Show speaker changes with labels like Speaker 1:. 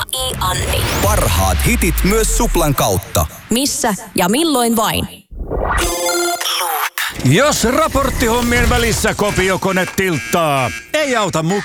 Speaker 1: K-I Anni.
Speaker 2: Parhaat hitit myös Suplan kautta.
Speaker 1: Missä ja milloin vain.
Speaker 3: Jos raporttihommien välissä kopiokone tilttaa, ei auta mukaan.